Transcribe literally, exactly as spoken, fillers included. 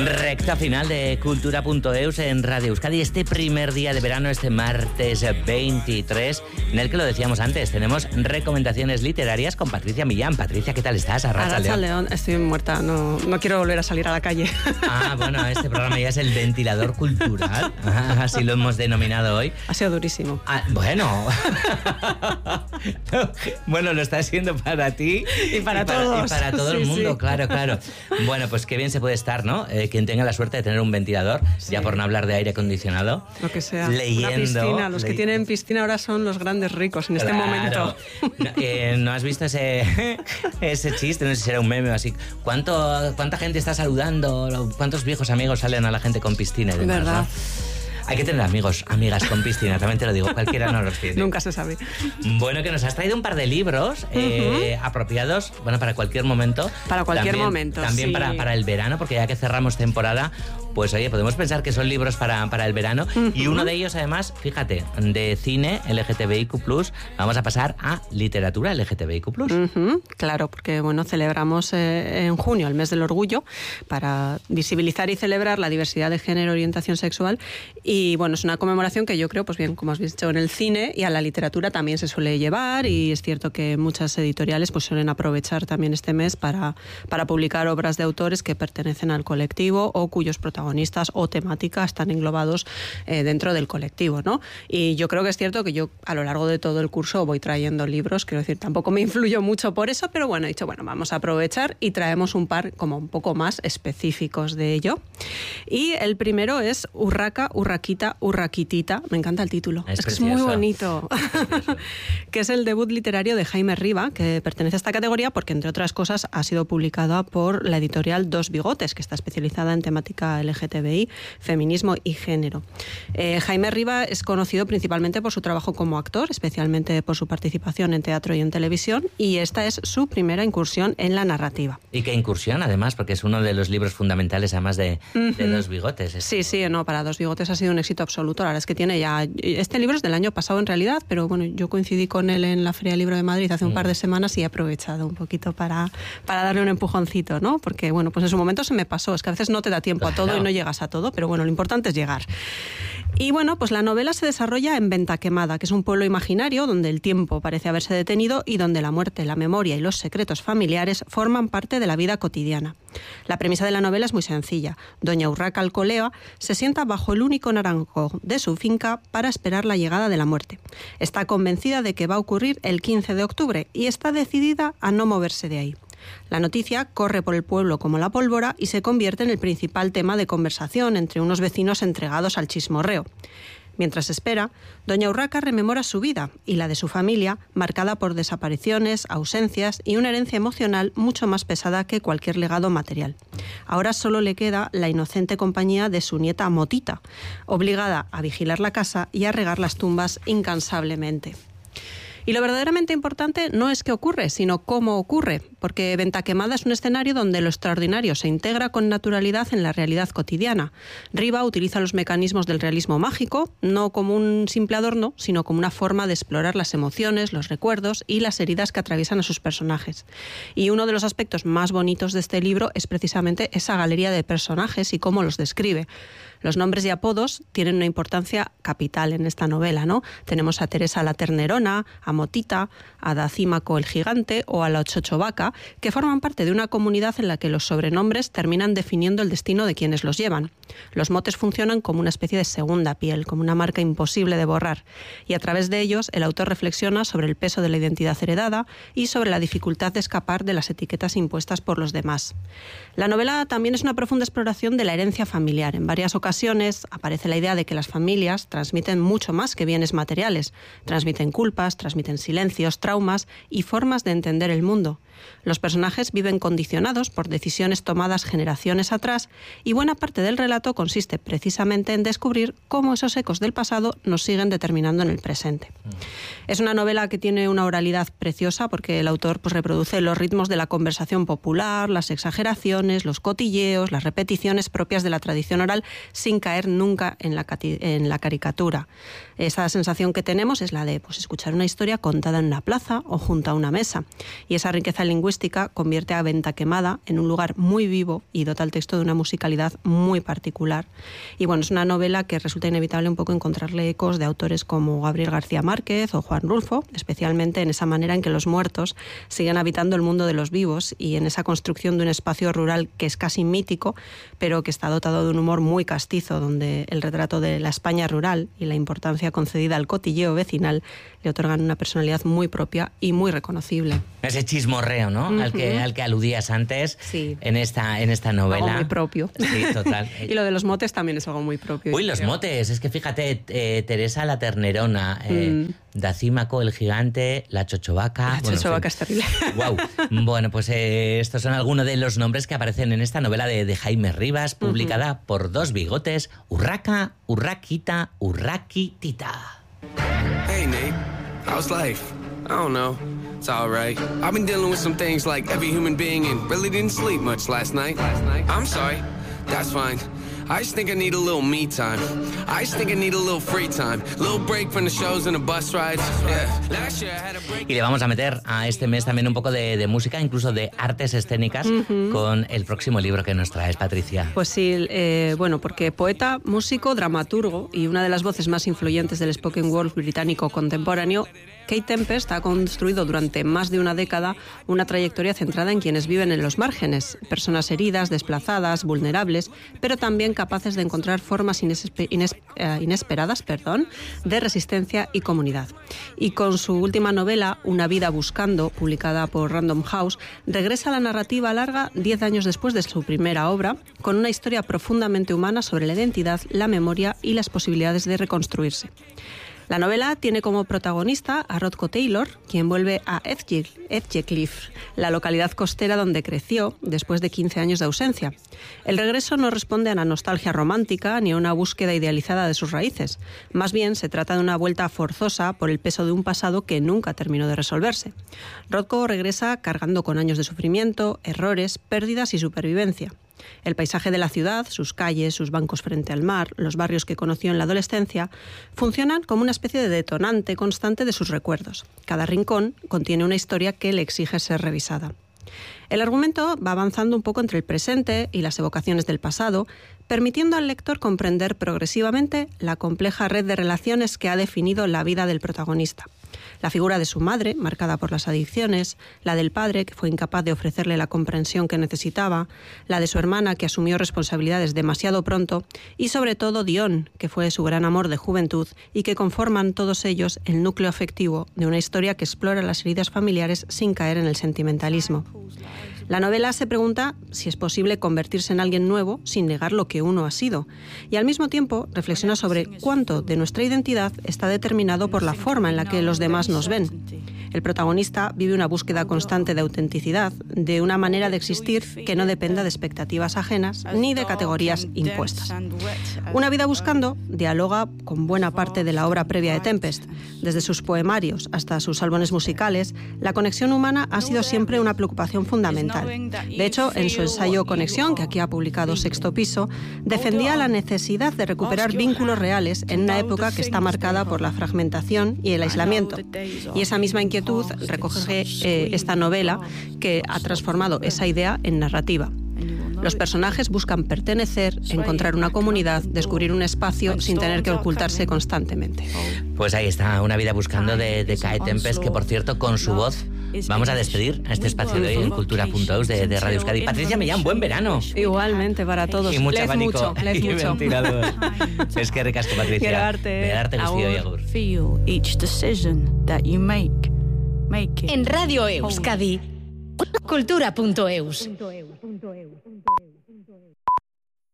Recta final de Cultura punto eus en Radio Euskadi. Este primer día de verano, este martes veintitrés, en el que lo decíamos antes, tenemos recomendaciones literarias con Patricia Millán. Patricia, ¿qué tal estás? Arratsaldeon. Arratsaldeon. Estoy muerta, no, no quiero volver a salir a la calle. Ah, bueno, este programa ya es el ventilador cultural, así lo hemos denominado hoy. Ha sido durísimo. Ah, bueno. Bueno, lo está siendo para ti y para, y para todos. Y para todo sí, el mundo, sí. claro, claro. Bueno, pues qué bien se puede estar, ¿no? Eh, quien tenga la suerte de tener un ventilador, sí. Ya por no hablar de aire acondicionado. Lo que sea. Leyendo. Una piscina. Los le... que tienen piscina ahora son los grandes ricos en claro. este momento. No, eh, ¿no has visto ese, ese chiste? No sé si era un meme o así. ¿Cuánto, ¿Cuánta gente está saludando? ¿Cuántos viejos amigos salen a la gente con piscina y demás? ¿Verdad? ¿No? Hay que tener amigos, amigas con piscina, también te lo digo, cualquiera no los tiene. Nunca se sabe. Bueno, que nos has traído un par de libros eh, uh-huh. apropiados, bueno, para cualquier momento. Para cualquier también, momento, También sí. para, para el verano, porque ya que cerramos temporada, pues oye, podemos pensar que son libros para, para el verano. Uh-huh. Y uno de ellos, además, fíjate, de cine L G T B I Q plus, vamos a pasar a literatura L G T B I Q plus. Uh-huh. Claro, porque bueno, celebramos eh, en junio el mes del orgullo para visibilizar y celebrar la diversidad de género, orientación sexual. Y bueno, es una conmemoración que yo creo, pues bien, como has visto en el cine y a la literatura también se suele llevar, y es cierto que muchas editoriales pues suelen aprovechar también este mes para, para publicar obras de autores que pertenecen al colectivo o cuyos protagonistas o temática están englobados eh, dentro del colectivo, ¿no? Y yo creo que es cierto que yo a lo largo de todo el curso voy trayendo libros, quiero decir, tampoco me influyo mucho por eso, pero bueno, he dicho, bueno, vamos a aprovechar y traemos un par como un poco más específicos de ello. Y el primero es Urraca, Urraquita, Urraquitita, me encanta el título, es, es que es muy bonito, es que es el debut literario de Jaime Riva, que pertenece a esta categoría porque, entre otras cosas, ha sido publicada por la editorial Dos Bigotes, que está especializada en temática L G T B I, feminismo y género. Eh, Jaime Riva es conocido principalmente por su trabajo como actor, especialmente por su participación en teatro y en televisión, y esta es su primera incursión en la narrativa. Y qué incursión, además, porque es uno de los libros fundamentales, además de, uh-huh. de Dos Bigotes. Sí, sí, no, para Dos Bigotes ha sido un éxito absoluto. La verdad es que tiene ya... Este libro es del año pasado en realidad, pero bueno, yo coincidí con él en la Feria del Libro de Madrid hace un mm. par de semanas y he aprovechado un poquito para, para darle un empujoncito, ¿no? Porque bueno, pues en su momento se me pasó. Es que a veces no te da tiempo a todo no. y no llegas a todo, pero bueno, lo importante es llegar. Y bueno, pues la novela se desarrolla en Ventaquemada, que es un pueblo imaginario donde el tiempo parece haberse detenido y donde la muerte, la memoria y los secretos familiares forman parte de la vida cotidiana. La premisa de la novela es muy sencilla. Doña Urraca Alcolea se sienta bajo el único naranjo de su finca para esperar la llegada de la muerte. Está convencida de que va a ocurrir el quince de octubre y está decidida a no moverse de ahí. La noticia corre por el pueblo como la pólvora y se convierte en el principal tema de conversación entre unos vecinos entregados al chismorreo. Mientras espera, doña Urraca rememora su vida y la de su familia, marcada por desapariciones, ausencias y una herencia emocional mucho más pesada que cualquier legado material. Ahora solo le queda la inocente compañía de su nieta Motita, obligada a vigilar la casa y a regar las tumbas incansablemente. Y lo verdaderamente importante no es qué ocurre, sino cómo ocurre, porque Ventaquemada es un escenario donde lo extraordinario se integra con naturalidad en la realidad cotidiana. Riva utiliza los mecanismos del realismo mágico, no como un simple adorno, sino como una forma de explorar las emociones, los recuerdos y las heridas que atraviesan a sus personajes. Y uno de los aspectos más bonitos de este libro es precisamente esa galería de personajes y cómo los describe. Los nombres y apodos tienen una importancia capital en esta novela, ¿no? Tenemos a Teresa la Ternerona, a Motita, a Dacímaco el Gigante o a la Ochochovaca, que forman parte de una comunidad en la que los sobrenombres terminan definiendo el destino de quienes los llevan. Los motes funcionan como una especie de segunda piel, como una marca imposible de borrar, y a través de ellos el autor reflexiona sobre el peso de la identidad heredada y sobre la dificultad de escapar de las etiquetas impuestas por los demás. La novela también es una profunda exploración de la herencia familiar. En varias ocasiones aparece la idea de que las familias transmiten mucho más que bienes materiales. Transmiten culpas, transmiten silencios, traumas y formas de entender el mundo. Los personajes viven condicionados por decisiones tomadas generaciones atrás y buena parte del relato relato consiste precisamente en descubrir cómo esos ecos del pasado nos siguen determinando en el presente. Mm. Es una novela que tiene una oralidad preciosa porque el autor pues, reproduce los ritmos de la conversación popular, las exageraciones, los cotilleos, las repeticiones propias de la tradición oral sin caer nunca en la, en la caricatura. Esa sensación que tenemos es la de pues, escuchar una historia contada en una plaza o junto a una mesa. Y esa riqueza lingüística convierte a Venta Quemada en un lugar muy vivo y dota al texto de una musicalidad muy particular. Y bueno, es una novela que resulta inevitable un poco encontrarle ecos de autores como Gabriel García Márquez o Juan Rulfo, especialmente en esa manera en que los muertos siguen habitando el mundo de los vivos y en esa construcción de un espacio rural que es casi mítico, pero que está dotado de un humor muy castizo, donde el retrato de la España rural y la importancia concedida al cotilleo vecinal le otorgan una personalidad muy propia y muy reconocible. Ese chismorreo, ¿no? Uh-huh. al, que, al que aludías antes sí. en, esta, en esta novela. Algo muy propio. Sí, total. Y lo de los motes también es algo muy propio. Uy, los creo. motes. Es que fíjate, eh, Teresa la Ternerona, eh, mm. Dacímaco el gigante, la Chochovaca. La bueno, Chochovaca es terrible. Wow. Bueno, pues eh, estos son algunos de los nombres que aparecen en esta novela de, de Jaime Rivas, publicada uh-huh. por Dos Bigotes, Urraca, Urraquita, Urraquitita. Hey, Nate. How's life? I don't know. It's all right. I've been dealing with some things like every human being and really didn't sleep much last night. Last night. I'm sorry. That's fine. I just think I need a little me time. I just think I need a little free time. A little break from the shows and the bus rides. Yeah. Last year I had a break. Y le vamos a meter a este mes también un poco de, de música, incluso de artes escénicas, uh-huh. con el próximo libro que nos traes, Patricia. Pues sí, eh, bueno, porque poeta, músico, dramaturgo y una de las voces más influyentes del spoken word británico contemporáneo, Kate Tempest ha construido durante más de una década una trayectoria centrada en quienes viven en los márgenes, personas heridas, desplazadas, vulnerables, pero también capaces de encontrar formas inespe- ines- eh, inesperadas perdón, de resistencia y comunidad. Y con su última novela, Una vida buscando, publicada por Random House, regresa a la narrativa larga diez años después de su primera obra, con una historia profundamente humana sobre la identidad, la memoria y las posibilidades de reconstruirse. La novela tiene como protagonista a Rodko Taylor, quien vuelve a Edgecliff, la localidad costera donde creció después de quince años de ausencia. El regreso no responde a una nostalgia romántica ni a una búsqueda idealizada de sus raíces. Más bien se trata de una vuelta forzosa por el peso de un pasado que nunca terminó de resolverse. Rodko regresa cargando con años de sufrimiento, errores, pérdidas y supervivencia. El paisaje de la ciudad, sus calles, sus bancos frente al mar, los barrios que conoció en la adolescencia, funcionan como una especie de detonante constante de sus recuerdos. Cada rincón contiene una historia que le exige ser revisada. El argumento va avanzando un poco entre el presente y las evocaciones del pasado, permitiendo al lector comprender progresivamente la compleja red de relaciones que ha definido la vida del protagonista. La figura de su madre, marcada por las adicciones, la del padre, que fue incapaz de ofrecerle la comprensión que necesitaba, la de su hermana, que asumió responsabilidades demasiado pronto, y sobre todo Dion, que fue su gran amor de juventud y que conforman todos ellos el núcleo afectivo de una historia que explora las heridas familiares sin caer en el sentimentalismo. La novela se pregunta si es posible convertirse en alguien nuevo sin negar lo que uno ha sido, y al mismo tiempo reflexiona sobre cuánto de nuestra identidad está determinado por la forma en la que los demás nos ven. El protagonista vive una búsqueda constante de autenticidad, de una manera de existir que no dependa de expectativas ajenas ni de categorías impuestas. Una vida buscando dialoga con buena parte de la obra previa de Tempest. Desde sus poemarios hasta sus álbumes musicales, la conexión humana ha sido siempre una preocupación fundamental. De hecho, en su ensayo Conexión, que aquí ha publicado Sexto Piso, defendía la necesidad de recuperar vínculos reales en una época que está marcada por la fragmentación y el aislamiento. Y esa misma inquietud recoge eh, esta novela, que ha transformado esa idea en narrativa. Los personajes buscan pertenecer, encontrar una comunidad, descubrir un espacio sin tener que ocultarse constantemente. Pues ahí está, Una vida buscando de, de Kate Tempest, que por cierto, con su voz vamos a despedir a este espacio de hoy en cultura punto eus de, de Radio Euskadi. Patricia Millán, buen verano. Igualmente para todos. Y mucho les abanico mucho, les y mucho. ventilador. Es que ricasco, Patricia. Quedarte. De darte guztio y agur. En Radio Euskadi, cultura punto eus.